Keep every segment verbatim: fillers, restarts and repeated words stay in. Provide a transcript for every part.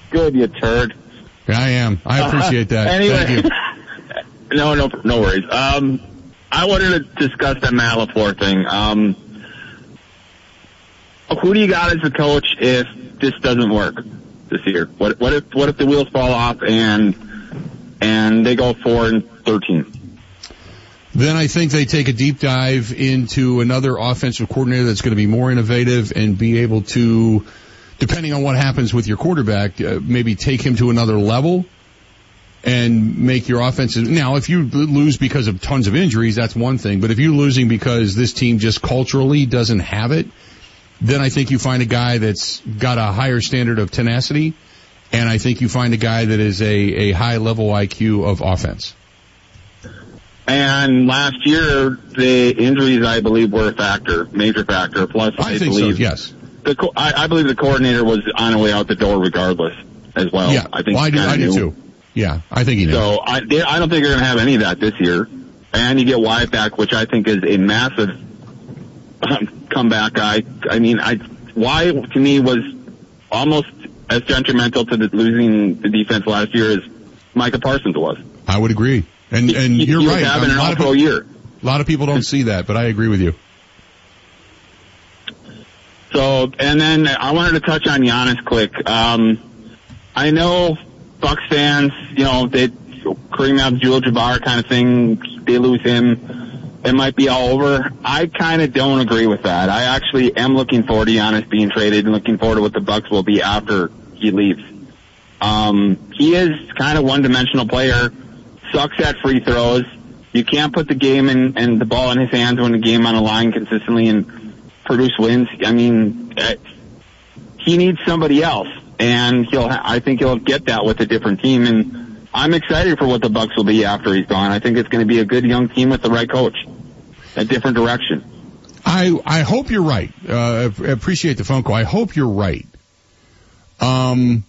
good, you turd. I am. I appreciate that. Uh, anyway, Thank you. no, no, no worries. Um, I wanted to discuss that Matt LaFleur thing. Um, who do you got as the coach if this doesn't work this year? What, what if, what if the wheels fall off and and they go four and thirteen? Then I think they take a deep dive into another offensive coordinator that's going to be more innovative and be able to, depending on what happens with your quarterback, uh, maybe take him to another level and make your offenses. Now, if you lose because of tons of injuries, that's one thing. But if you're losing because this team just culturally doesn't have it, then I think you find a guy that's got a higher standard of tenacity, and I think you find a guy that is a, a high-level I Q of offense. And last year, the injuries, I believe, were a factor, major factor. Plus, I, I think believe so, yes. The co- I, I believe the coordinator was on the way out the door regardless as well. Yeah, I think well, I, do, I do too. Yeah, I think he knew. So I, I don't think you're going to have any of that this year. And you get Wyatt back, which I think is a massive um, comeback guy. I mean, I Wyatt to me was almost as detrimental to the, losing the defense last year as Micah Parsons was. I would agree. And, and he, you're he right. Was having a, an lot all-pro of, year. a lot of people don't see that, but I agree with you. So, and then I wanted to touch on Giannis quick. Um, I know Bucks fans, you know, they Kareem Abdul-Jabbar kind of thing, they lose him, it might be all over. I kind of don't agree with that. I actually am looking forward to Giannis being traded and looking forward to what the Bucks will be after he leaves. Um, he is kind of one-dimensional player. Sucks at free throws. You can't put the game in, and the ball in his hands when the game on the line consistently and produce wins. I mean, he needs somebody else, and he'll. I think he'll get that with a different team. And I'm excited for what the Bucks will be after he's gone. I think it's going to be a good young team with the right coach, a different direction. I I hope you're right. Uh, I appreciate the phone call. I hope you're right. Um.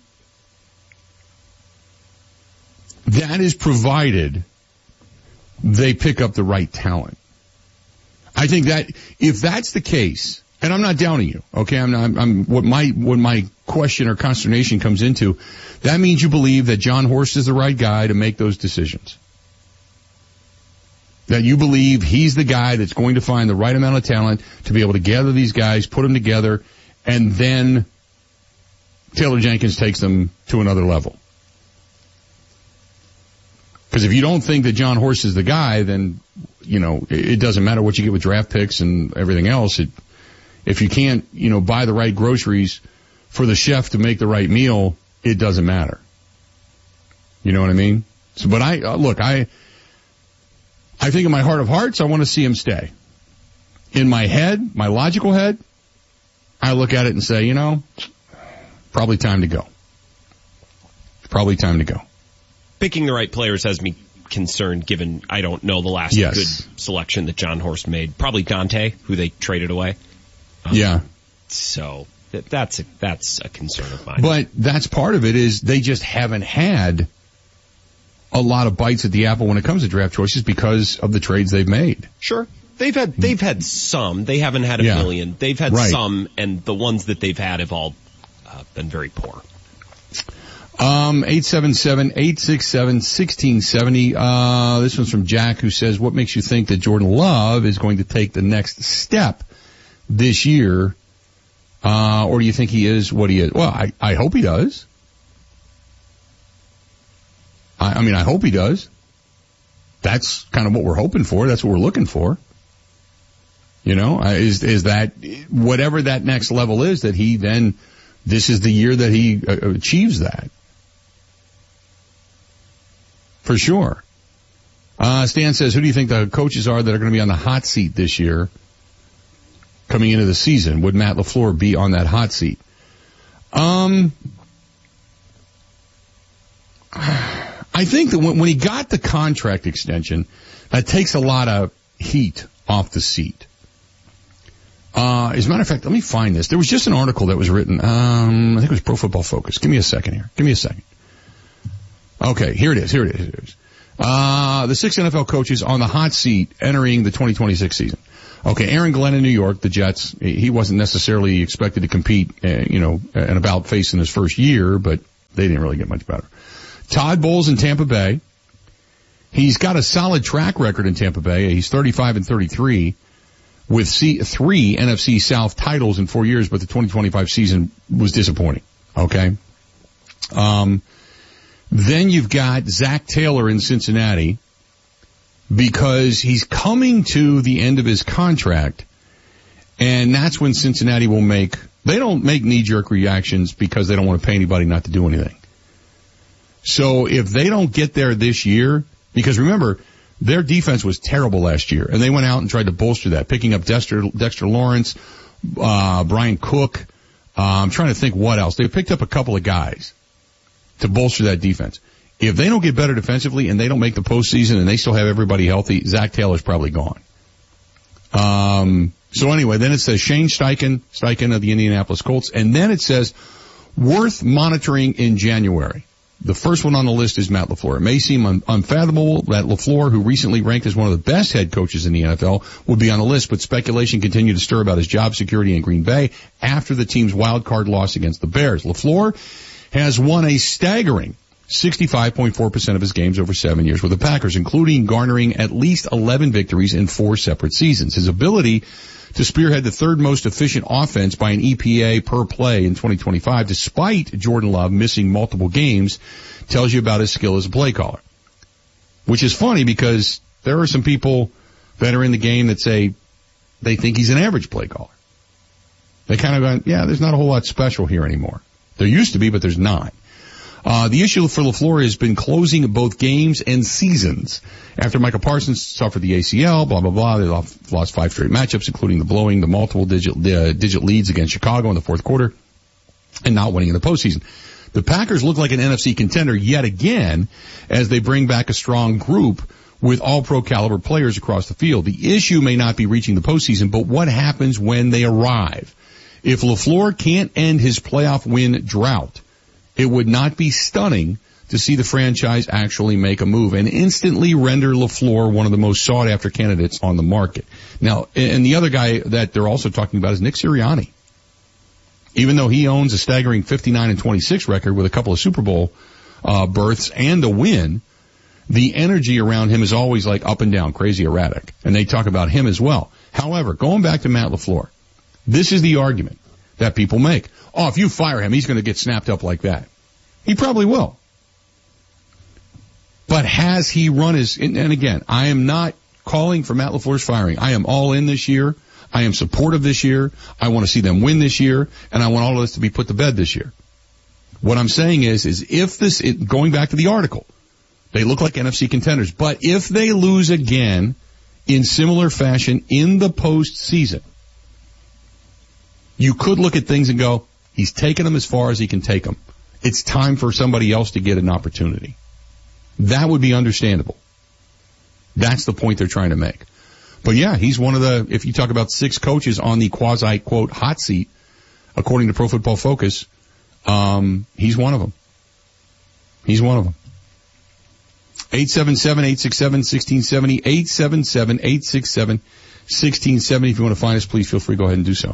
That is provided they pick up the right talent. I think that if that's the case, and I'm not downing you, okay, I'm not, I'm, I'm what my what my question or consternation comes into, that means you believe that John Horst is the right guy to make those decisions. That you believe he's the guy that's going to find the right amount of talent to be able to gather these guys, put them together, and then Taylor Jenkins takes them to another level. Because if you don't think that John Horst is the guy, then, you know, it, it doesn't matter what you get with draft picks and everything else. It, if you can't, you know, buy the right groceries for the chef to make the right meal, it doesn't matter. You know what I mean? So, but I, uh, look, I, I think in my heart of hearts, I want to see him stay. In my head, my logical head, I look at it and say, you know, probably time to go. Probably time to go. Picking the right players has me concerned, given I don't know the last yes. good selection that John Horst made. Probably Dante, who they traded away. Um, yeah. So that, that's a, that's a concern of mine. But that's part of it is they just haven't had a lot of bites at the apple when it comes to draft choices because of the trades they've made. Sure. They've had, they've had some. They haven't had a yeah. million. They've had right. some, and the ones that they've had have all uh, been very poor. Um, eight seven seven, eight six seven, one six seven zero. Uh, this one's from Jack, who says, what makes you think that Jordan Love is going to take the next step this year? Uh, or do you think he is what he is? Well, I, I hope he does. I, I mean, I hope he does. That's kind of what we're hoping for. That's what we're looking for. You know, is, is that whatever that next level is that he then, this is the year that he uh, achieves that. For sure. Uh, Stan says, who do you think the coaches are that are going to be on the hot seat this year coming into the season? Would Matt LaFleur be on that hot seat? Um, I think that when, when he got the contract extension, that takes a lot of heat off the seat. Uh, as a matter of fact, let me find this. There was just an article that was written, um, I think it was Pro Football Focus. Give me a second here. Give me a second. Okay, here it is, here it is, here it is. Uh, the six N F L coaches on the hot seat entering the twenty twenty-six season. Okay, Aaron Glenn in New York, the Jets, he wasn't necessarily expected to compete, uh, you know, an about face in his first year, but they didn't really get much better. Todd Bowles in Tampa Bay. He's got a solid track record in Tampa Bay. He's thirty-five and thirty-three with C- three N F C South titles in four years, but the twenty twenty-five season was disappointing. Okay. Um, then you've got Zach Taylor in Cincinnati because he's coming to the end of his contract, and that's when Cincinnati will make, they don't make knee-jerk reactions because they don't want to pay anybody not to do anything. So if they don't get there this year, because remember, their defense was terrible last year, and they went out and tried to bolster that, picking up Dexter, Dexter Lawrence, uh, Brian Cook. Uh, I'm trying to think what else. They picked up a couple of guys to bolster that defense. If they don't get better defensively and they don't make the postseason and they still have everybody healthy, Zach Taylor's probably gone. Um, so anyway, then it says Shane Steichen, Steichen of the Indianapolis Colts, and then it says worth monitoring in January. The first one on the list is Matt LaFleur. It may seem un- unfathomable that LaFleur, who recently ranked as one of the best head coaches in the N F L, would be on the list, but speculation continued to stir about his job security in Green Bay after the team's wild card loss against the Bears. LaFleur has won a staggering sixty-five point four percent of his games over seven years with the Packers, including garnering at least eleven victories in four separate seasons. His ability to spearhead the third most efficient offense by an E P A per play in twenty twenty-five, despite Jordan Love missing multiple games, tells you about his skill as a play caller. Which is funny because there are some people that are in the game that say they think he's an average play caller. They kind of go, yeah, there's not a whole lot special here anymore. There used to be, but there's not. Uh, the issue for LaFleur has been closing both games and seasons. After Michael Parsons suffered the A C L, blah, blah, blah, they lost, lost five straight matchups, including the blowing the multiple digit, uh, digit leads against Chicago in the fourth quarter and not winning in the postseason. The Packers look like an N F C contender yet again as they bring back a strong group with all pro caliber players across the field. The issue may not be reaching the postseason, but what happens when they arrive? If LaFleur can't end his playoff win drought, it would not be stunning to see the franchise actually make a move and instantly render LaFleur one of the most sought-after candidates on the market. Now, and the other guy that they're also talking about is Nick Sirianni. Even though he owns a staggering fifty-nine and twenty-six record with a couple of Super Bowl uh berths and a win, the energy around him is always like up and down, crazy erratic. And they talk about him as well. However, going back to Matt LaFleur, this is the argument that people make. Oh, if you fire him, he's going to get snapped up like that. He probably will. But has he run his, and again, I am not calling for Matt LaFleur's firing. I am all in this year. I am supportive this year. I want to see them win this year, and I want all of this to be put to bed this year. What I'm saying is, is if this, it, going back to the article, they look like N F C contenders, but if they lose again in similar fashion in the postseason, you could look at things and go, he's taken them as far as he can take them. It's time for somebody else to get an opportunity. That would be understandable. That's the point they're trying to make. But yeah, he's one of the, if you talk about six coaches on the quasi, quote, hot seat, according to Pro Football Focus, um, he's one of them. He's one of them. eight seven seven, eight six seven, one six seven zero, eight seven seven, eight six seven, one six seven zero. If you want to find us, please feel free to go ahead and do so.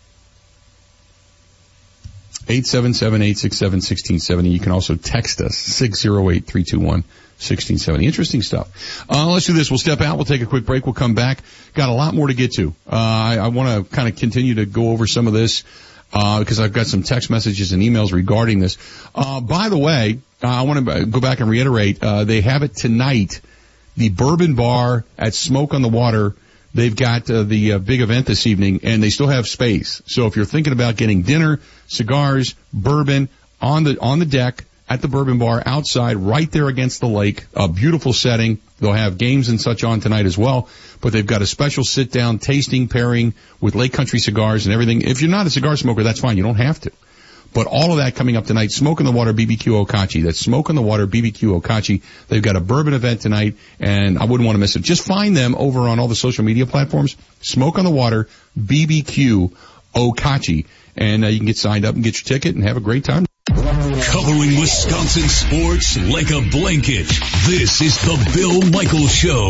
eight seven seven, eight six seven, one six seven zero. You can also text us, six zero eight, three two one, one six seven zero. Interesting stuff. Uh, let's do this. We'll step out. We'll take a quick break. We'll come back. Got a lot more to get to. Uh, I, I want to kind of continue to go over some of this, uh, because I've got some text messages and emails regarding this. Uh, by the way, uh, I want to go back and reiterate, uh, they have it tonight. The Bourbon Bar at Smoke on the Water. They've got uh, the uh, big event this evening, and they still have space. So if you're thinking about getting dinner, cigars, bourbon on the on the deck at the Bourbon Bar outside, right there against the lake, a beautiful setting. They'll have games and such on tonight as well. But they've got a special sit-down tasting pairing with Lake Country cigars and everything. If you're not a cigar smoker, that's fine. You don't have to. But all of that coming up tonight. Smoke on the Water B B Q Okachi. That's Smoke on the Water B B Q Okachi. They've got a bourbon event tonight, and I wouldn't want to miss it. Just find them over on all the social media platforms. Smoke on the Water B B Q Okachi. And uh, you can get signed up and get your ticket and have a great time. Covering Wisconsin sports like a blanket. This is the Bill Michaels Show.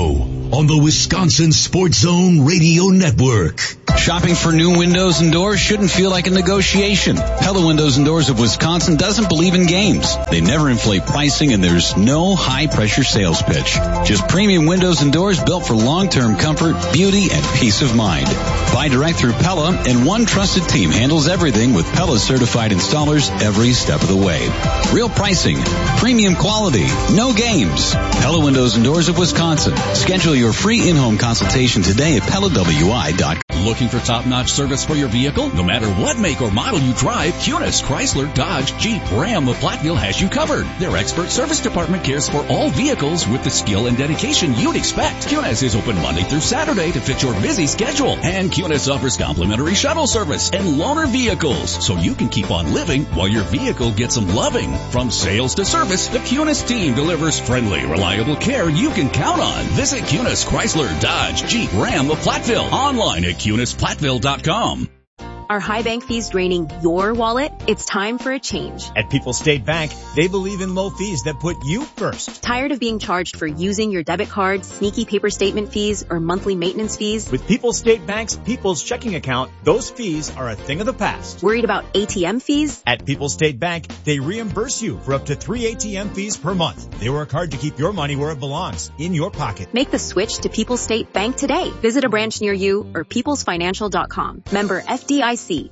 on the Wisconsin Sports Zone Radio Network. Shopping for new windows and doors shouldn't feel like a negotiation. Pella Windows and Doors of Wisconsin doesn't believe in games. They never inflate pricing, and there's no high-pressure sales pitch. Just premium windows and doors built for long-term comfort, beauty, and peace of mind. Buy direct through Pella, and one trusted team handles everything with Pella certified installers every step of the way. Real pricing, premium quality, no games. Pella Windows and Doors of Wisconsin. Schedule your free in-home consultation today at Pella W I dot com. Looking for top-notch service for your vehicle? No matter what make or model you drive, Cunis, Chrysler, Dodge, Jeep, Ram, of Platteville has you covered. Their expert service department cares for all vehicles with the skill and dedication you'd expect. Cunis is open Monday through Saturday to fit your busy schedule. And Cunis offers complimentary shuttle service and loaner vehicles, so you can keep on living while your vehicle gets some loving. From sales to service, the Cunis team delivers friendly, reliable care you can count on. Visit Cunis, Chrysler, Dodge, Jeep, Ram of Platteville online at Cunis Platteville dot com. Are high bank fees draining your wallet? It's time for a change. At People's State Bank, they believe in low fees that put you first. Tired of being charged for using your debit card, sneaky paper statement fees, or monthly maintenance fees? With People's State Bank's People's Checking Account, those fees are a thing of the past. Worried about A T M fees? At People's State Bank, they reimburse you for up to three A T M fees per month. They work hard to keep your money where it belongs, in your pocket. Make the switch to People's State Bank today. Visit a branch near you or peoples financial dot com. Member F D I C.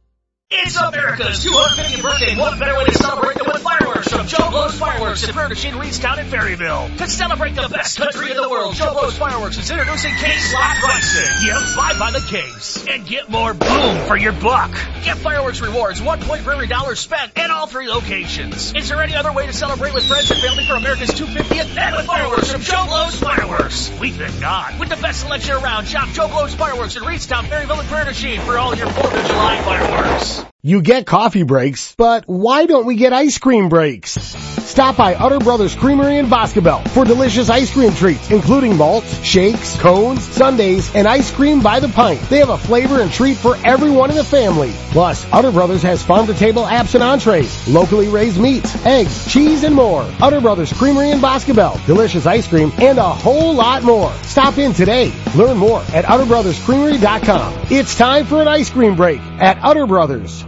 It's America's two hundred fiftieth birthday. What better way to celebrate than with fireworks from Joe Blow's Fireworks in Ferguson, Reedstown, and Ferryville. To celebrate the best country in the world, Joe Blow's Fireworks is introducing case lot pricing. Yep, buy by the case and get more boom for your buck. Get fireworks rewards, one point for every dollar spent at all three locations. Is there any other way to celebrate with friends and family for America's two hundred fiftieth and with fireworks from Joe Blow's Fireworks? We think not. With the best selection around, shop Joe Blow's Fireworks in Reedstown, Ferryville, and Prairie du Chien for all your fourth of July fireworks. You get coffee breaks, but why don't we get ice cream breaks? Stop by Utter Brothers Creamery in Boscobel for delicious ice cream treats, including malts, shakes, cones, sundaes, and ice cream by the pint. They have a flavor and treat for everyone in the family. Plus, Utter Brothers has farm-to-table apps and entrees, locally raised meats, eggs, cheese, and more. Utter Brothers Creamery in Boscobel. Delicious ice cream and a whole lot more. Stop in today. Learn more at utter brothers creamery dot com. It's time for an ice cream break at Utter Brothers.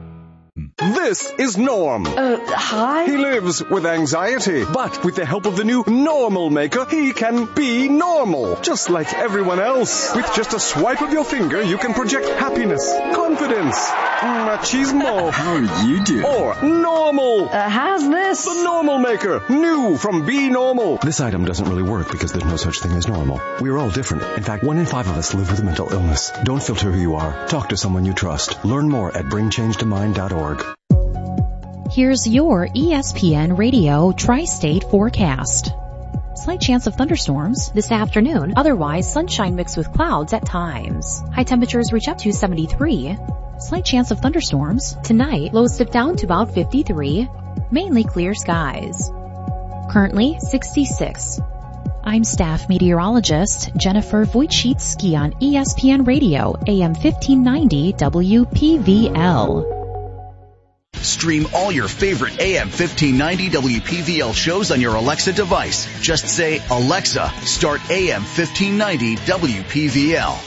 This is Norm. Uh, hi? He lives with anxiety, but with the help of the new Normal Maker, he can be normal, just like everyone else. With just a swipe of your finger, you can project happiness, confidence, machismo. How are you doing? Or normal. Uh, how's this? The Normal Maker, new from Be Normal. This item doesn't really work because there's no such thing as normal. We're all different. In fact, one in five of us live with a mental illness. Don't filter who you are. Talk to someone you trust. Learn more at bring change to mind dot org. Here's your E S P N Radio Tri-State forecast. Slight chance of thunderstorms this afternoon. Otherwise, sunshine mixed with clouds at times. High temperatures reach up to seventy-three. Slight chance of thunderstorms. Tonight, lows dip down to about fifty-three. Mainly clear skies. Currently, sixty-six. I'm staff meteorologist Jennifer Wojcicki on E S P N Radio, A M fifteen ninety W P V L. Stream all your favorite A M fifteen ninety W P V L shows on your Alexa device. Just say, Alexa, start A M fifteen ninety W P V L.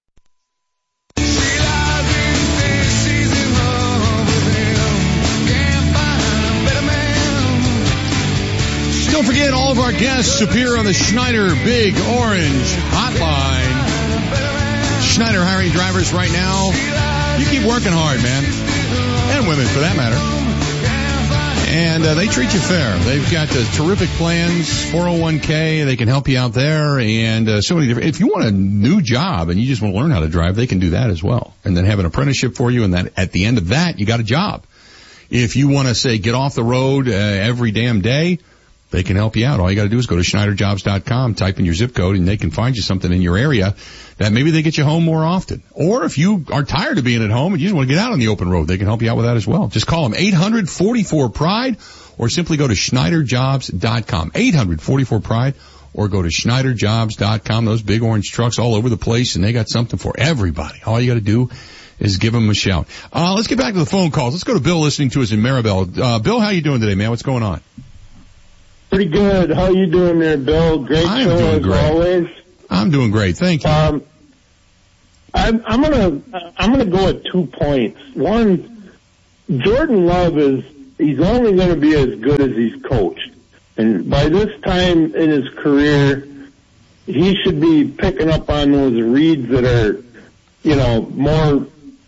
Don't forget, all of our guests appear on the Schneider Big Orange Hotline. Schneider hiring drivers right now. You keep working hard, man. And women, for that matter. And uh, they treat you fair. They've got uh, terrific plans, four oh one k. They can help you out there. And uh, so many different. If you want a new job and you just want to learn how to drive, they can do that as well. And then have an apprenticeship for you. And then at the end of that, you got a job. If you want to, say, get off the road uh, every damn day, they can help you out. All you got to do is go to Schneider Jobs dot com, type in your zip code, and they can find you something in your area that maybe they get you home more often. Or if you are tired of being at home and you just want to get out on the open road, they can help you out with that as well. Just call them eight hundred forty-four pride or simply go to Schneider Jobs dot com. eight hundred forty-four pride or go to Schneider Jobs dot com. Those big orange trucks all over the place, and they got something for everybody. All you got to do is give them a shout. Uh, let's get back to the phone calls. Let's go to Bill listening to us in Maribel. Uh, Bill, how you doing today, man? What's going on? Pretty good. How you doing there, Bill? Great I am show doing as great. always. I'm doing great. Thank you. Um, I'm, I'm gonna I'm gonna go at two points. One, Jordan Love is he's only going to be as good as he's coached, and by this time in his career, he should be picking up on those reads that are, you know, more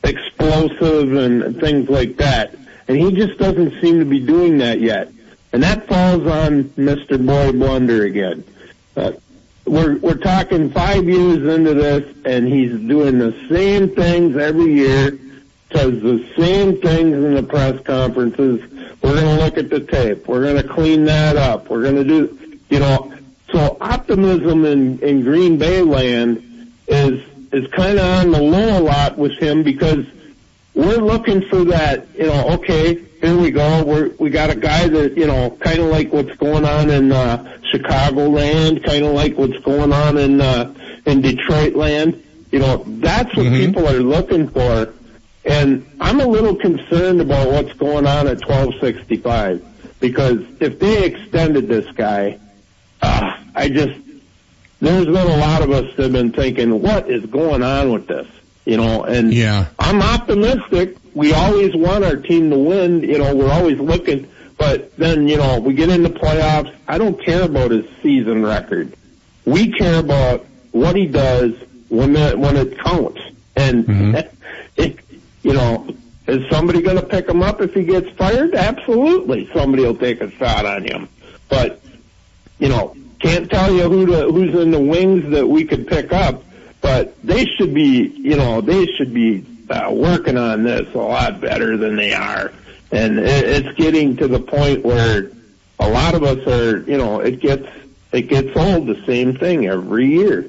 explosive and things like that. And he just doesn't seem to be doing that yet. And that falls on Mister Boy Blunder again. Uh, we're, we're talking five years into this, and he's doing the same things every year, says the same things in the press conferences. We're going to look at the tape. We're going to clean that up. We're going to do, you know, so optimism in, in Green Bay land is, is kind of on the low a lot with him, because we're looking for that, you know, okay, here we go. We're, we got a guy that, you know, kind of like what's going on in, uh, Chicago land, kind of like what's going on in, uh, in Detroit land. You know, that's what mm-hmm. people are looking for. And I'm a little concerned about what's going on at twelve sixty-five, because if they extended this guy, uh, I just, there's been a lot of us that have been thinking, what is going on with this? You know, and yeah. I'm optimistic. We always want our team to win. You know, we're always looking. But then, you know, we get into playoffs. I don't care about his season record. We care about what he does when it, when it counts. And, mm-hmm. it, you know, is somebody going to pick him up if he gets fired? Absolutely. Somebody will take a shot on him. But, you know, can't tell you who to, who's in the wings that we could pick up. But they should be, you know, they should be uh, working on this a lot better than they are. And it, it's getting to the point where a lot of us are, you know, it gets, it gets old, the same thing every year.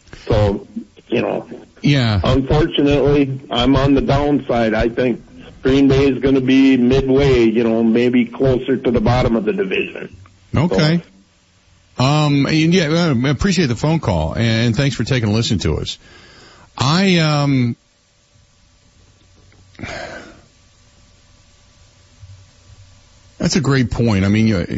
So, you know, yeah. Unfortunately, I'm on the downside. I think Green Bay is going to be midway, you know, maybe closer to the bottom of the division. Okay. So, Um, and yeah, I appreciate the phone call, and thanks for taking a listen to us. I, um, that's a great point. I mean, you,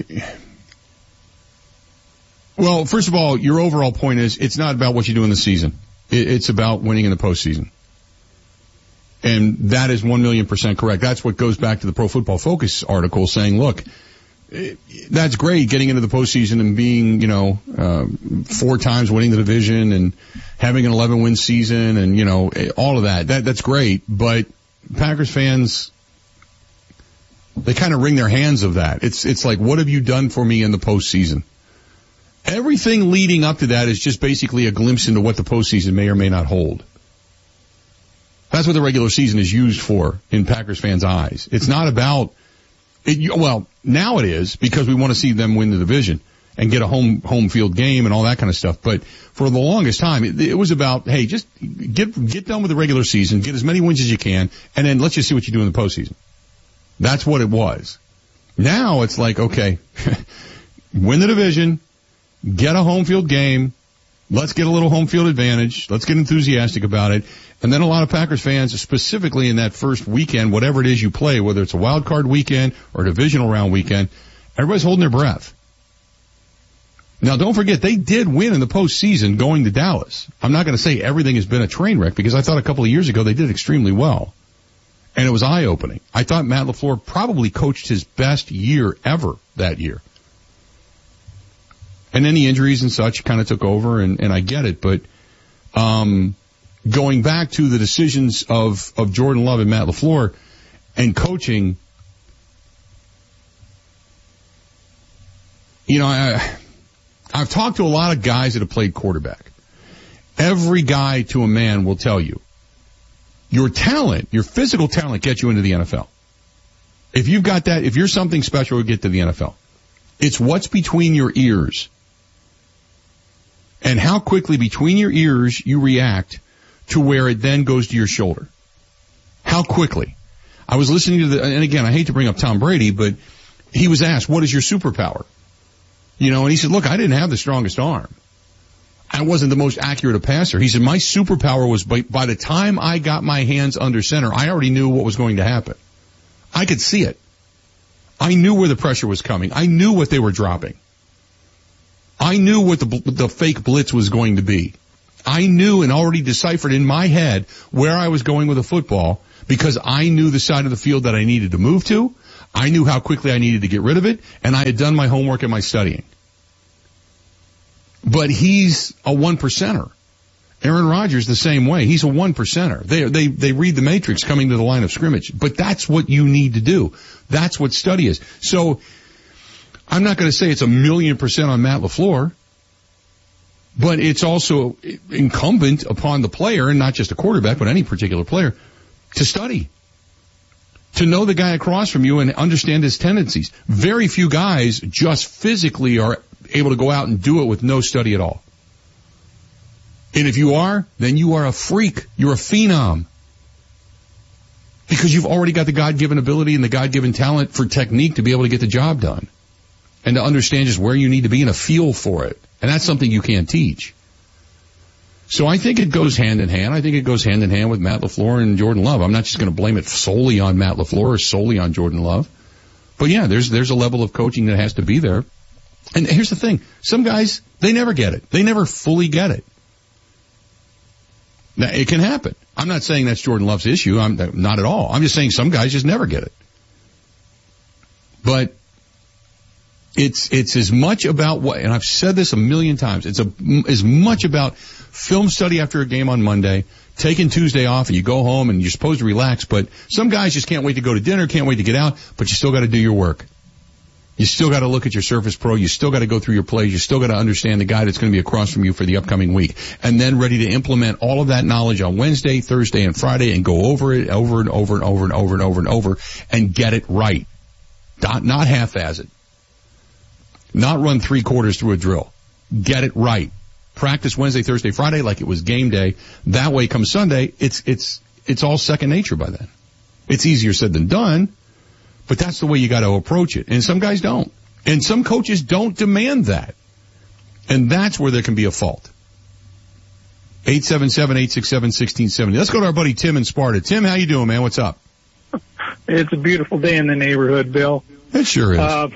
well, first of all, your overall point is it's not about what you do in the season. It, it's about winning in the postseason. And that is one million percent correct. That's what goes back to the Pro Football Focus article saying, look, that's great, getting into the postseason and being, you know, uh, four times winning the division and having an eleven win season and, you know, all of that. That, that's great. But Packers fans, they kind of wring their hands of that. It's, it's like, what have you done for me in the postseason? Everything leading up to that is just basically a glimpse into what the postseason may or may not hold. That's what the regular season is used for in Packers fans' eyes. It's not about, It, well, now it is, because we want to see them win the division and get a home home field game and all that kind of stuff. But for the longest time, it, it was about, hey, just get get done with the regular season, get as many wins as you can, and then let's just see what you do in the postseason. That's what it was. Now it's like, okay, win the division, get a home field game, let's get a little home field advantage, let's get enthusiastic about it. And then a lot of Packers fans, specifically in that first weekend, whatever it is you play, whether it's a wild card weekend or a divisional round weekend, everybody's holding their breath. Now, don't forget, they did win in the postseason going to Dallas. I'm not going to say everything has been a train wreck, because I thought a couple of years ago they did extremely well. And it was eye-opening. I thought Matt LaFleur probably coached his best year ever that year. And then the injuries and such kind of took over, and, and I get it, but um going back to the decisions of, of Jordan Love and Matt LaFleur and coaching, you know, I, I've talked to a lot of guys that have played quarterback. Every guy to a man will tell you, your talent, your physical talent gets you into the N F L. If you've got that, if you're something special, you'll get to the N F L. It's what's between your ears and how quickly between your ears you react to where it then goes to your shoulder. How quickly. I was listening to the, and again, I hate to bring up Tom Brady, but he was asked, what is your superpower? You know, and he said, look, I didn't have the strongest arm. I wasn't the most accurate a passer. He said, my superpower was by, by the time I got my hands under center, I already knew what was going to happen. I could see it. I knew where the pressure was coming. I knew what they were dropping. I knew what the, the fake blitz was going to be. I knew and already deciphered in my head where I was going with the football because I knew the side of the field that I needed to move to. I knew how quickly I needed to get rid of it, and I had done my homework and my studying. But he's a one percenter. Aaron Rodgers the same way. He's a one percenter. They, they, they read the matrix coming to the line of scrimmage. But that's what you need to do. That's what study is. So, I'm not going to say it's a million percent on Matt LaFleur, but it's also incumbent upon the player, and not just a quarterback, but any particular player, to study. To know the guy across from you and understand his tendencies. Very few guys just physically are able to go out and do it with no study at all. And if you are, then you are a freak. You're a phenom. Because you've already got the God-given ability and the God-given talent for technique to be able to get the job done. And to understand just where you need to be and a feel for it. And that's something you can't teach. So I think it goes hand in hand. I think it goes hand in hand with Matt LaFleur and Jordan Love. I'm not just going to blame it solely on Matt LaFleur or solely on Jordan Love. But yeah, there's, there's a level of coaching that has to be there. And here's the thing. Some guys, they never get it. They never fully get it. Now, it can happen. I'm not saying that's Jordan Love's issue. I'm not at all. I'm just saying some guys just never get it. But it's, it's as much about what, and I've said this a million times, it's a, as much about film study after a game on Monday, taking Tuesday off and you go home and you're supposed to relax, but some guys just can't wait to go to dinner, can't wait to get out, but you still got to do your work. You still got to look at your Surface Pro. You still got to go through your plays. You still got to understand the guy that's going to be across from you for the upcoming week. And then ready to implement all of that knowledge on Wednesday, Thursday, and Friday and go over it over and over and over and over and over and over and get it right. Not, not half-ass it. Not run three quarters through a drill. Get it right. Practice Wednesday, Thursday, Friday like it was game day. That way come Sunday, it's, it's, it's all second nature by then. It's easier said than done. But that's the way you got to approach it. And some guys don't. And some coaches don't demand that. And that's where there can be a fault. eight seven seven, eight six seven, one six seven zero. Let's go to our buddy Tim in Sparta. Tim, how you doing, man? What's up? It's a beautiful day in the neighborhood, Bill. It sure is. Uh,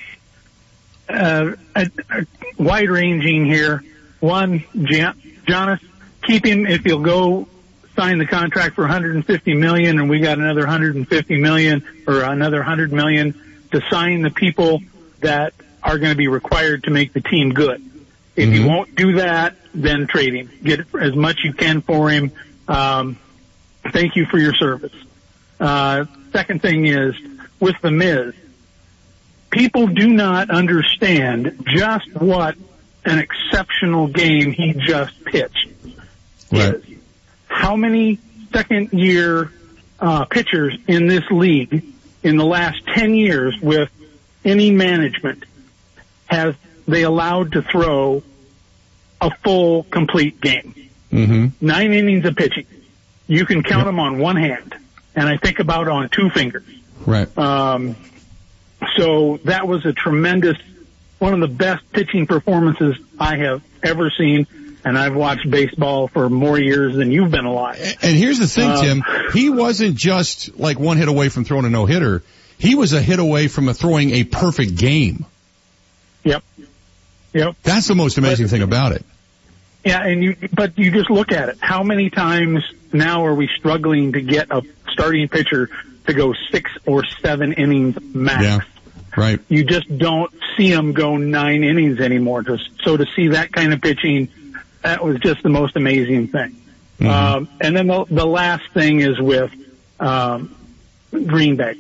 uh, uh, wide-ranging here. One, Jan- Jonas, keep him if he'll go sign the contract for one hundred fifty million dollars and we got another one hundred fifty million dollars or another one hundred million dollars to sign the people that are going to be required to make the team good. If mm-hmm. you won't do that, then trade him. Get as much you can for him. Um, thank you for your service. Uh, second thing is, with The Miz, people do not understand just what an exceptional game he just pitched right. is. How many second-year uh, pitchers in this league in the last ten years with any management have they allowed to throw a full, complete game? Mm-hmm. Nine innings of pitching. You can count yep. them on one hand, and I think about on two fingers. Right. Um, so that was a tremendous, one of the best pitching performances I have ever seen. And I've watched baseball for more years than you've been alive. And here's the thing, um, Tim. He wasn't just like one hit away from throwing a no-hitter. He was a hit away from a throwing a perfect game. Yep. Yep. That's the most amazing but, thing about it. Yeah, and you, but you just look at it. How many times now are we struggling to get a starting pitcher to go six or seven innings max? Yeah. Right. You just don't see them go nine innings anymore. Just, so to see that kind of pitching, that was just the most amazing thing. Mm-hmm. Um, and then the, the last thing is with um, Green Bay.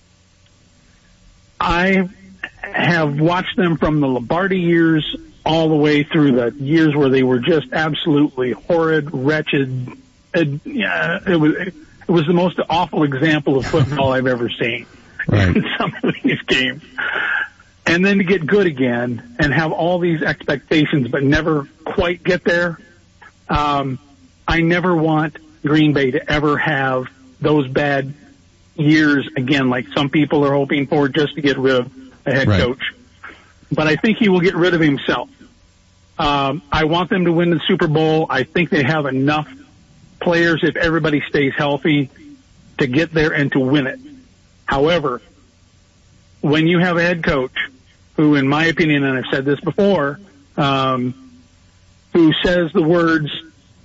I have watched them from the Lombardi years all the way through the years where they were just absolutely horrid, wretched. It, yeah, it was it was the most awful example of football I've ever seen right. in some of these games. And then to get good again and have all these expectations but never quite get there. Um, I never want Green Bay to ever have those bad years again, like some people are hoping for, just to get rid of a head right. coach. But I think he will get rid of himself. Um, I want them to win the Super Bowl. I think they have enough players, if everybody stays healthy, to get there and to win it. However, when you have a head coach who, in my opinion, and I've said this before, um, who says the words,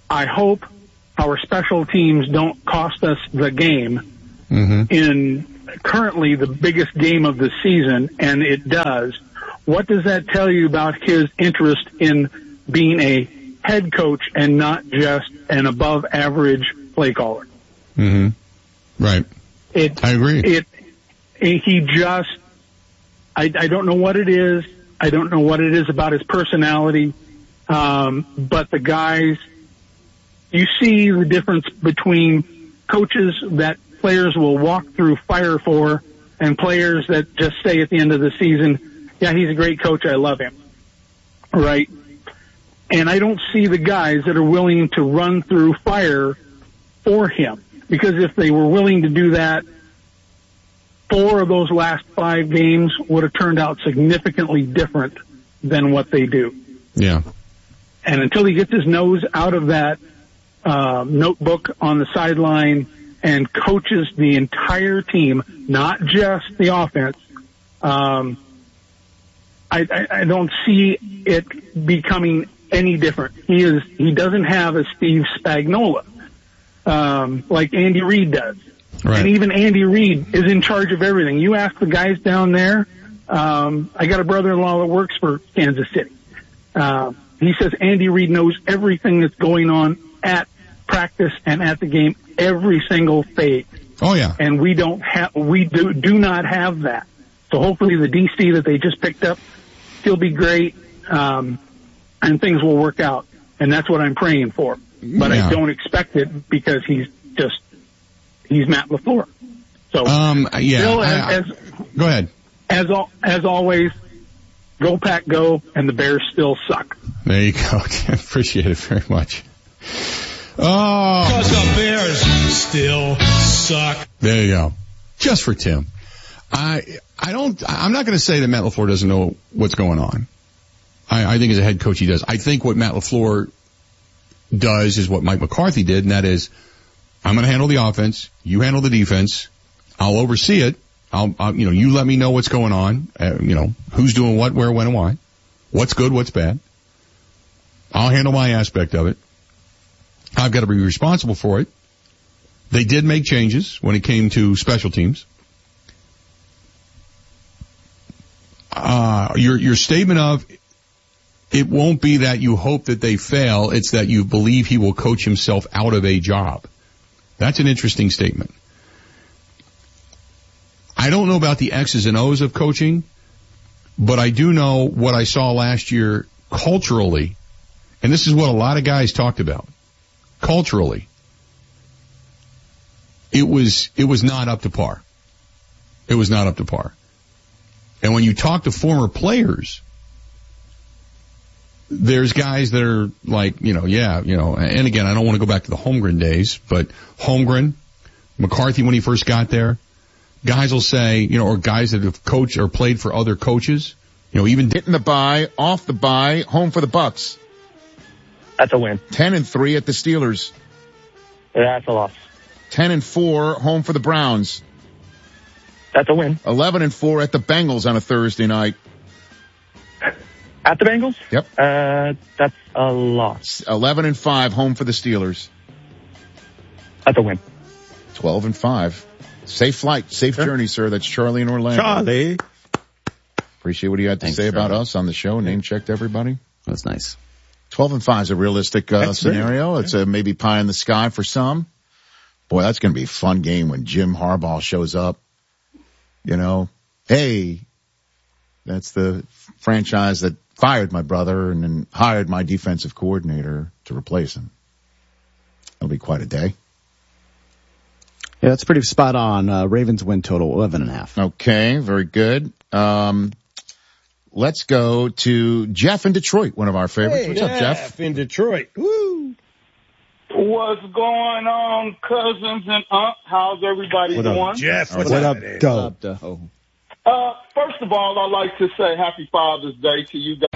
I hope our special teams don't cost us the game mm-hmm. in currently the biggest game of the season, and it does. What does that tell you about his interest in being a head coach and not just an above average play caller? Mm-hmm. Right. It, I agree. It, it, he just, I, I don't know what it is. I don't know what it is about his personality. Um, but the guys, you see the difference between coaches that players will walk through fire for and players that just say at the end of the season, yeah, he's a great coach. I love him. Right. And I don't see the guys that are willing to run through fire for him, because if they were willing to do that, four of those last five games would have turned out significantly different than what they do. Yeah. And until he gets his nose out of that uh, notebook on the sideline and coaches the entire team, not just the offense, um, I, I, I don't see it becoming any different. He is he doesn't have a Steve Spagnuolo um, like Andy Reid does. Right. And even Andy Reid is in charge of everything. You ask the guys down there. Um, I got a brother-in-law that works for Kansas City. Uh, he says Andy Reid knows everything that's going on at practice and at the game, every single phase. Oh yeah. And we don't have, we do do not have that. So hopefully the D C that they just picked up, he'll be great, um, and things will work out. And that's what I'm praying for. But yeah. I don't expect it because he's just he's Matt LaFleur. So um, yeah. Bill, I, as, I, as go ahead. As al- as always, go Pack go, and the Bears still suck. There you go. Appreciate it very much. Oh, because the Bears still suck. There you go. Just for Tim. I I don't. I'm not going to say that Matt LaFleur doesn't know what's going on. I, I think as a head coach he does. I think what Matt LaFleur does is what Mike McCarthy did, and that is, I'm going to handle the offense. You handle the defense. I'll oversee it. I'll, I'll you know, you let me know what's going on. Uh, you know, who's doing what, where, when, and why. What's good, what's bad. I'll handle my aspect of it. I've got to be responsible for it. They did make changes when it came to special teams. Uh, your, your statement of, it won't be that you hope that they fail, it's that you believe he will coach himself out of a job. That's an interesting statement. I don't know about the X's and O's of coaching, but I do know what I saw last year culturally, and this is what a lot of guys talked about. Culturally, it was, it was not up to par. It was not up to par. And when you talk to former players, there's guys that are like, you know, yeah, you know, and again, I don't want to go back to the Holmgren days, but Holmgren, McCarthy when he first got there, guys will say, you know, or guys that have coached or played for other coaches, you know, even hitting the bye, off the bye, home for the Bucks. That's a win. Ten and three at the Steelers. That's a loss. Ten and four home for the Browns. That's a win. Eleven and four at the Bengals on a Thursday night. At the Bengals? Yep. Uh, that's a loss. Eleven and five home for the Steelers. That's a win. Twelve and five. Safe flight, safe sure. journey, sir. That's Charlie in Orlando. Charlie. Appreciate what you had to Thanks, say Charlie. about us on the show. Name checked everybody. That's nice. Twelve and five is a realistic uh, scenario. Great. It's a maybe pie in the sky for some. Boy, that's going to be a fun game when Jim Harbaugh shows up. You know, hey, that's the franchise that fired my brother and then hired my defensive coordinator to replace him. That'll be quite a day. Yeah, that's pretty spot on. Uh, Ravens win total eleven and a half. Okay, very good. Um, let's go to Jeff in Detroit, one of our favorites. Hey, What's up, Jeff? in Detroit. Woo! What's going on, cousins and aunt? How's everybody what doing? Up, Jeff, what's what up, up, Doe? Uh, first of all, I'd like to say happy Father's Day to you guys.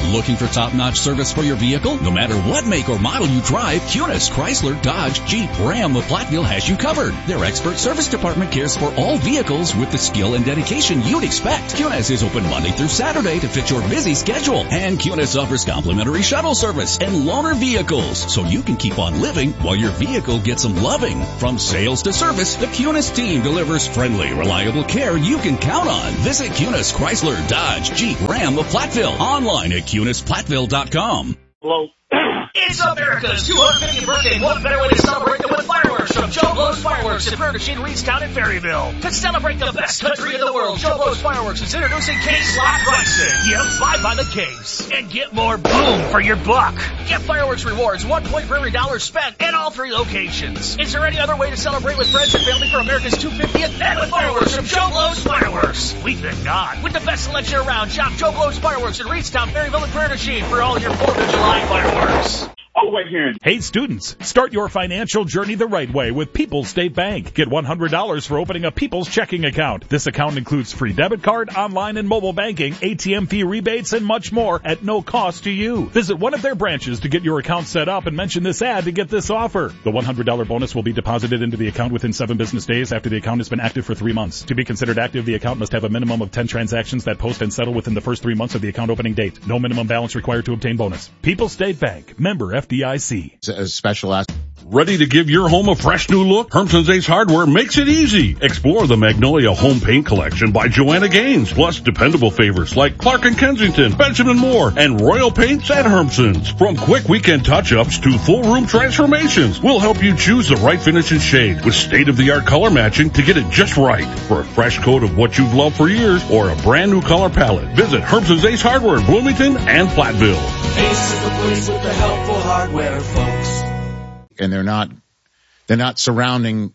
Looking for top-notch service for your vehicle? No matter what make or model you drive, Cunis, Chrysler, Dodge, Jeep, Ram of Platteville has you covered. Their expert service department cares for all vehicles with the skill and dedication you'd expect. Cunis is open Monday through Saturday to fit your busy schedule. And Cunis offers complimentary shuttle service and loaner vehicles, so you can keep on living while your vehicle gets some loving. From sales to service, the Cunis team delivers friendly, reliable care you can count on. Visit Cunis, Chrysler, Dodge, Jeep, Ram of Platteville. Online at Cunis Platteville dot com. Hello. It's America's two hundred fiftieth birthday. What better way to celebrate than with fireworks from Joe Blow's Fireworks in Prairie du Chien, Reedstown, and Ferryville. To celebrate the best country in the world, Joe Blow's Fireworks is introducing K-Slot pricing. Get five by the case and get more boom for your buck. Get fireworks rewards, one point for every dollar spent at all three locations. Is there any other way to celebrate with friends and family for America's two hundred fiftieth and with fireworks from Joe Blow's Fireworks? We think not. With the best selection around, shop Joe Blow's Fireworks in Reedstown, Ferryville, and Prairie du Chien for all your fourth of July fireworks. Oh, wait here. Hey, students, start your financial journey the right way with People's State Bank. Get one hundred dollars for opening a People's checking account. This account includes free debit card, online and mobile banking, A T M fee rebates, and much more at no cost to you. Visit one of their branches to get your account set up and mention this ad to get this offer. The one hundred dollars bonus will be deposited into the account within seven business days after the account has been active for three months. To be considered active, the account must have a minimum of ten transactions that post and settle within the first three months of the account opening date. No minimum balance required to obtain bonus. People's State Bank, member F D I C. A special ask. Ready to give your home a fresh new look? Hermson's Ace Hardware makes it easy. Explore the Magnolia Home Paint Collection by Joanna Gaines, plus dependable favorites like Clark and Kensington, Benjamin Moore, and Royal Paints at Hermson's. From quick weekend touch-ups to full room transformations, we'll help you choose the right finish and shade with state-of-the-art color matching to get it just right. For a fresh coat of what you've loved for years or a brand new color palette, visit Hermson's Ace Hardware in Bloomington and Platteville. Ace is the place with the helpful hardware, folks. And they're not, they're not surrounding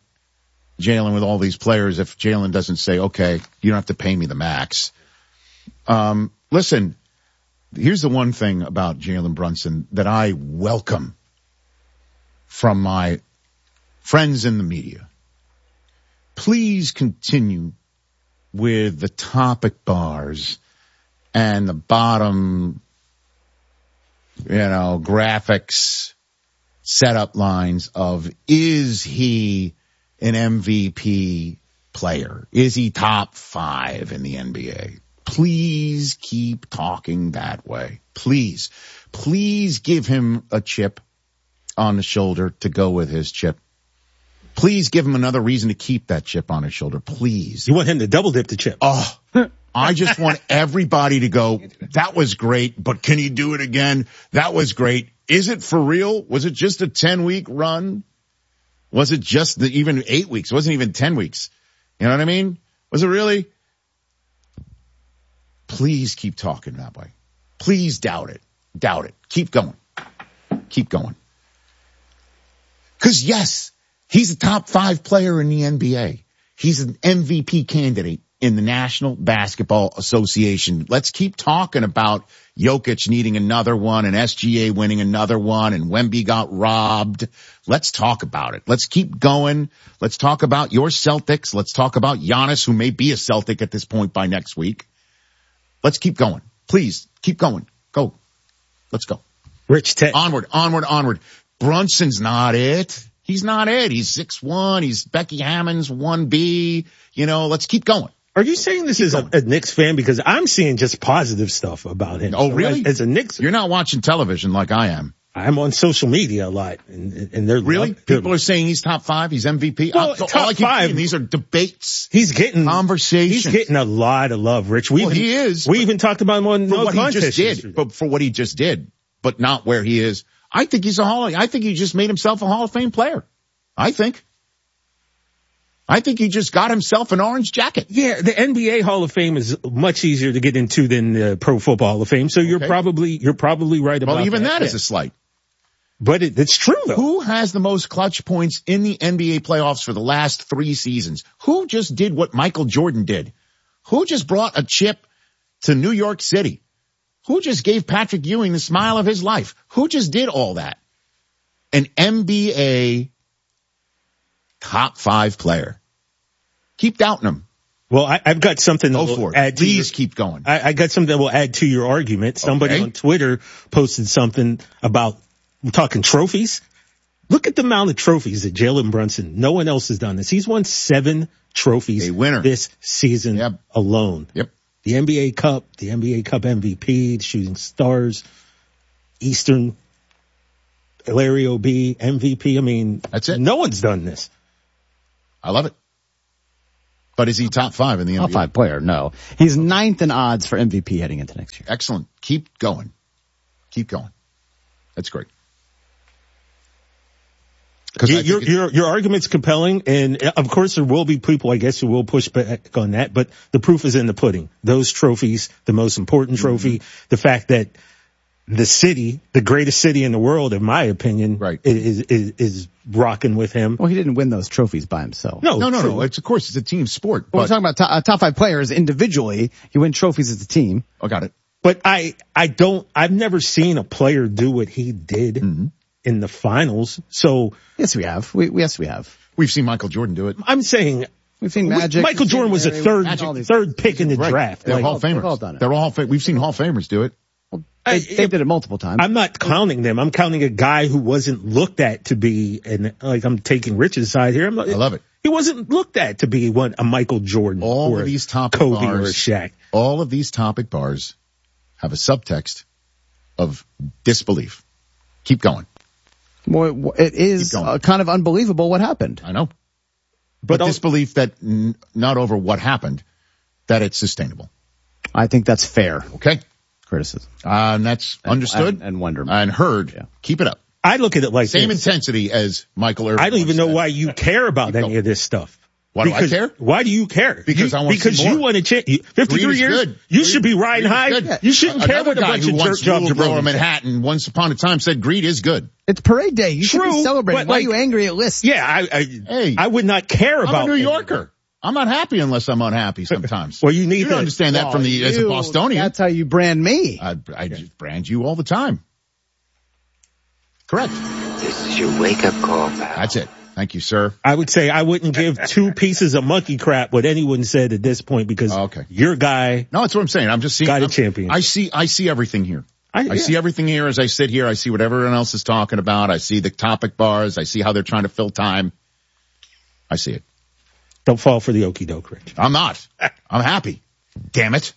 Jalen with all these players if Jalen doesn't say, okay, you don't have to pay me the max. Um, listen, here's the one thing about Jalen Brunson that I welcome from my friends in the media. Please continue with the topic bars and the bottom, you know, graphics, setup lines of, is he an M V P player? Is he top five in the N B A? Please keep talking that way. Please, please give him a chip on the shoulder to go with his chip. Please give him another reason to keep that chip on his shoulder. Please. You want him to double dip the chip. Oh, I just want everybody to go, that was great, but can you do it again? That was great. Is it for real? Was it just a ten week run? Was it just the, even eight weeks? It wasn't even ten weeks. You know what I mean? Was it really? Please keep talking that way. Please doubt it. Doubt it. Keep going. Keep going. Cause yes, he's a top five player in the N B A. He's an M V P candidate in the National Basketball Association. Let's keep talking about Jokic needing another one and S G A winning another one and Wemby got robbed. Let's talk about it. Let's keep going. Let's talk about your Celtics. Let's talk about Giannis, who may be a Celtic at this point by next week. Let's keep going. Please keep going. Go. Let's go. Rich Tech. Onward, onward, onward. Brunson's not it. He's not it. He's six one. He's Becky Hammond's one B. You know, let's keep going. Are you saying this is a, a Knicks fan? Because I'm seeing just positive stuff about him. Oh, really? As, as a Knicks, you're not watching television like I am. I'm on social media a lot, and, and they're really people are saying he's top five. He's M V P. Well, all, top all I keep five. Seeing, these are debates. He's getting conversations. He's getting a lot of love, Rich. We well, even, he is. We even talked about him on for no what he just did. But for what he just did, but not where he is. I think he's a Hall. I think he just made himself a Hall of Fame player. I think. I think he just got himself an orange jacket. Yeah, the N B A Hall of Fame is much easier to get into than the Pro Football Hall of Fame. So you're okay. probably you're probably right about that. Well, even that, that yeah. is a slight. But it, it's true though. Who has the most clutch points in the N B A playoffs for the last three seasons? Who just did what Michael Jordan did? Who just brought a chip to New York City? Who just gave Patrick Ewing the smile of his life? Who just did all that? An N B A top five player. Keep doubting him. Well, I, I've got something that Go will for it. add to Please your, keep going. I, I got something that will add to your argument. Somebody Okay. on Twitter posted something about, we're talking trophies. Look at the amount of trophies that Jalen Brunson, no one else has done this. He's won seven trophies A winner. this season Yep. alone. Yep. The N B A Cup, the N B A Cup M V P, the Shooting Stars, Eastern, Larry O B, M V P. I mean, That's it. No one's done this. I love it. But is he top five in the N B A? Top five player, no. He's ninth in odds for M V P heading into next year. Excellent. Keep going. Keep going. That's great. Your, your, your, your argument's compelling, and of course there will be people, I guess, who will push back on that, but the proof is in the pudding. Those trophies, the most important trophy, mm-hmm. the fact that the city, the greatest city in the world, in my opinion, right. is, is, is rocking with him. Well, he didn't win those trophies by himself. No, no, no, no. It's, of course, it's a team sport. But we're talking about top, uh, top five players individually. You win trophies as a team. I got it. But I, I don't, I've never seen a player do what he did mm-hmm. in the finals. So. Yes, we have. We, yes, we have. We've seen Michael Jordan do it. I'm saying. We've seen Magic. Michael Jordan was a third, Magic, third pick in the right. draft. They're like, Hall of Famers. They've all done it. They're all, we've seen Hall of Famers do it. Well, they, they did it multiple times. I'm not counting them. I'm counting a guy who wasn't looked at to be, and like I'm taking Rich's side here. I'm not, I love it. He wasn't looked at to be one, a Michael Jordan all or of these topic Kobe bars, or a Shaq. All of these topic bars have a subtext of disbelief. Keep going. Well, it is uh, kind of unbelievable what happened. I know. But, but disbelief that n- not over what happened, that it's sustainable. I think that's fair. Okay. Criticism. Uh, and that's and, understood. And, and wonderment. And heard. Yeah. Keep it up. I look at it like Same this. intensity as Michael Irvin. I don't even know said. why you care about any of this stuff. Why because, do I care? Why do you care? Because you, I want because to see more. you want to change. fifty-three years, good. you Greed, should be riding high. Good. You shouldn't Another care what a guy bunch who of once jerk jobs ruled are Lower Manhattan once upon a time said greed is good. It's parade day. You True, should be celebrating. but Why like, are you angry at lists? Yeah, I, I, hey, I would not care I'm about a New Yorker. I'm not happy unless I'm unhappy sometimes. Well, you need you to don't understand that well, from the you, as a Bostonian. That's how you brand me. I, I just brand you all the time. Correct. This is your wake-up call, pal. That's it. Thank you, sir. I would say I wouldn't give two pieces of monkey crap what anyone said at this point because oh, okay. your guy. No, that's what I'm saying. I'm just seeing. Got a I'm, champion. I see. I see everything here. I, I yeah. see everything here as I sit here. I see what everyone else is talking about. I see the topic bars. I see how they're trying to fill time. I see it. Don't fall for the okie doke, Rich. I'm not. I'm happy. Damn it.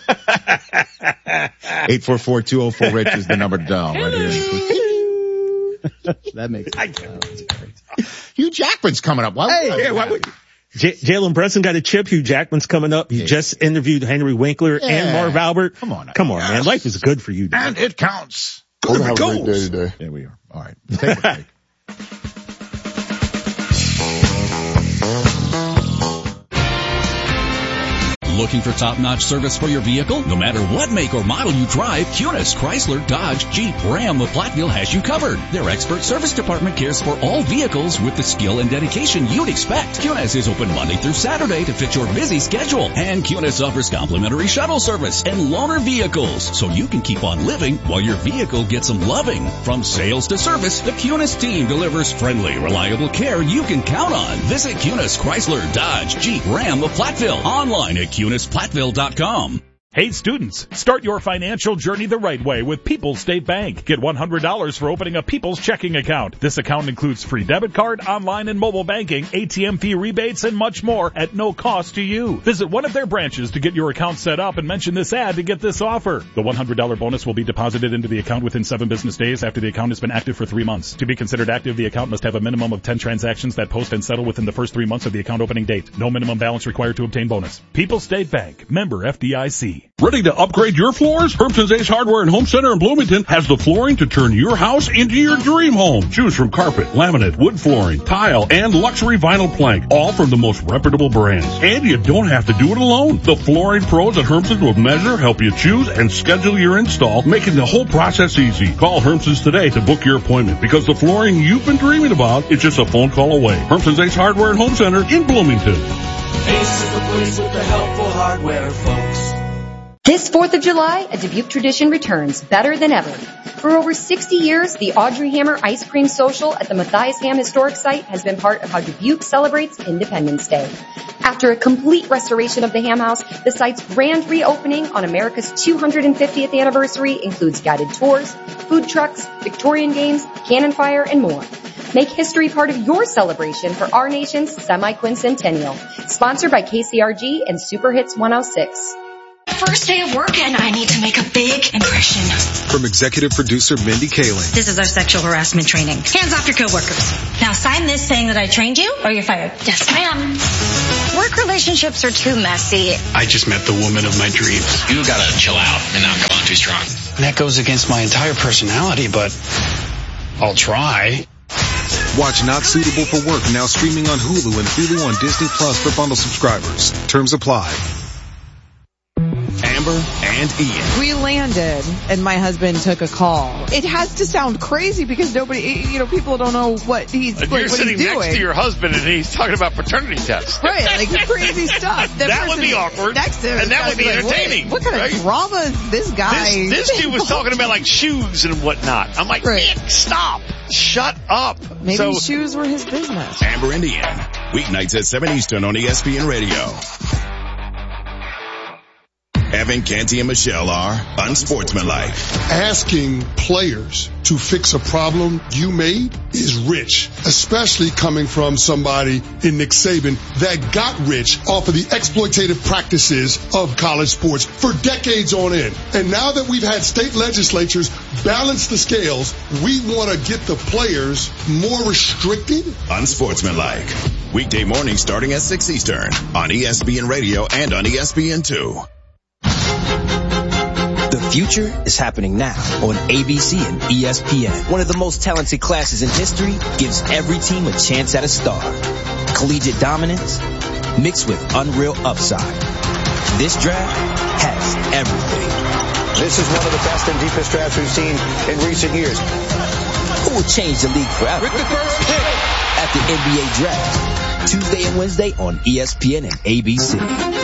eight four four, two oh four, Rich is the number to dial right here. That makes sense. Hugh Jackman's coming up. Why hey, yeah, why would J- Jalen Brunson got a chip. Hugh Jackman's coming up. You yeah. just interviewed Henry Winkler yeah. and Marv Albert. Come on. Come on, yes. man. Life is good for you. Dude. And it counts. Good have a great day today. There we are. All right. Take a break. Looking for top-notch service for your vehicle? No matter what make or model you drive, Cunis, Chrysler, Dodge, Jeep, Ram of Platteville has you covered. Their expert service department cares for all vehicles with the skill and dedication you'd expect. Cunis is open Monday through Saturday to fit your busy schedule. And Cunis offers complimentary shuttle service and loaner vehicles, so you can keep on living while your vehicle gets some loving. From sales to service, the Cunis team delivers friendly, reliable care you can count on. Visit Cunis, Chrysler, Dodge, Jeep, Ram of Platteville. Online at Cunis. Platteville dot com. Hey students, start your financial journey the right way with People's State Bank. Get one hundred dollars for opening a People's checking account. This account includes free debit card, online and mobile banking, A T M fee rebates, and much more at no cost to you. Visit one of their branches to get your account set up and mention this ad to get this offer. The one hundred dollars bonus will be deposited into the account within seven business days after the account has been active for three months. To be considered active, the account must have a minimum of ten transactions that post and settle within the first three months of the account opening date. No minimum balance required to obtain bonus. People's State Bank, member F D I C. Ready to upgrade your floors? Herbson's Ace Hardware and Home Center in Bloomington has the flooring to turn your house into your dream home. Choose from carpet, laminate, wood flooring, tile, and luxury vinyl plank, all from the most reputable brands. And you don't have to do it alone. The flooring pros at Herbson's will measure, help you choose, and schedule your install, making the whole process easy. Call Herbson's today to book your appointment because the flooring you've been dreaming about is just a phone call away. Herbson's Ace Hardware and Home Center in Bloomington. Ace is the place with the helpful hardware, folks. This fourth of July, a Dubuque tradition returns, better than ever. For over sixty years, the Audrey Hammer Ice Cream Social at the Matthias Ham Historic Site has been part of how Dubuque celebrates Independence Day. After a complete restoration of the Ham House, the site's grand reopening on America's two hundred fiftieth anniversary includes guided tours, food trucks, Victorian games, cannon fire, and more. Make history part of your celebration for our nation's semi-quincentennial. Sponsored by K C R G and Super Hits one oh six. First day of work and I need to make a big impression. From executive producer Mindy Kaling. This is our sexual harassment training. Hands off your coworkers. Now sign this saying that I trained you or you're fired. Yes, ma'am. Work relationships are too messy. I just met the woman of my dreams. You gotta chill out and not come on too strong. And that goes against my entire personality, but I'll try. Watch Not Suitable for Work now streaming on Hulu and Hulu on Disney Plus for bundle subscribers. Terms apply. Amber and Ian. We landed and my husband took a call. It has to sound crazy because nobody, you know, people don't know what he's, and what, you're what sitting he's doing. next to your husband and he's talking about paternity tests. Right, like crazy stuff. That, that would be awkward. Next to him and that would be like, entertaining. What kind right? of drama is this guy? This, this dude was talking about like shoes and whatnot. I'm like, right. Nick, stop. Shut up. Maybe so, shoes were his business. Amber and Ian. Weeknights at seven Eastern on E S P N Radio. Evan, Canty, and Michelle are unsportsmanlike. Asking players to fix a problem you made is rich, especially coming from somebody in Nick Saban that got rich off of the exploitative practices of college sports for decades on end. And now that we've had state legislatures balance the scales, we want to get the players more restricted. Unsportsmanlike. Weekday mornings starting at six Eastern on E S P N Radio and on E S P N two. The future is happening now on A B C and E S P N. One of the most talented classes in history gives every team a chance at a star. Collegiate dominance mixed with unreal upside. This draft has everything. This is one of the best and deepest drafts we've seen in recent years. Who will change the league forever? With the first pick at the N B A Draft, Tuesday and Wednesday on E S P N and A B C.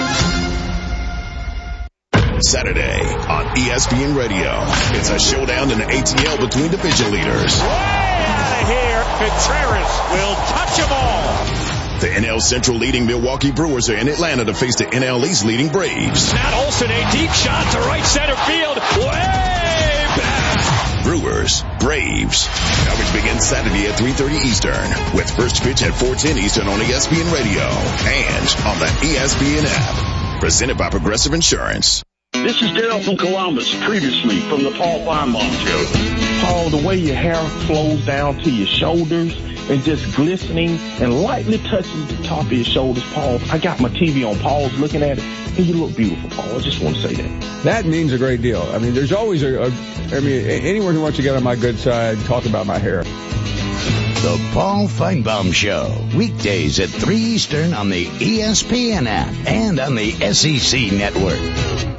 Saturday on E S P N Radio. It's a showdown in the A T L between division leaders. Way out of here. Contreras will touch them all. The N L Central leading Milwaukee Brewers are in Atlanta to face the N L East leading Braves. Matt Olson, a deep shot to right center field. Way back. Brewers, Braves. Coverage begins Saturday at three thirty Eastern with first pitch at four ten Eastern on E S P N Radio and on the E S P N app. Presented by Progressive Insurance. This is Daryl from Columbus, previously from the Paul Feinbaum Show. Paul, the way your hair flows down to your shoulders and just glistening and lightly touches the top of your shoulders, Paul. I got my T V on, Paul's looking at it, and you look beautiful, Paul. I just want to say that. That means a great deal. I mean, there's always a, a I mean, anyone who wants to get on my good side, talk about my hair. The Paul Feinbaum Show, weekdays at three Eastern on the E S P N app and on the S E C network.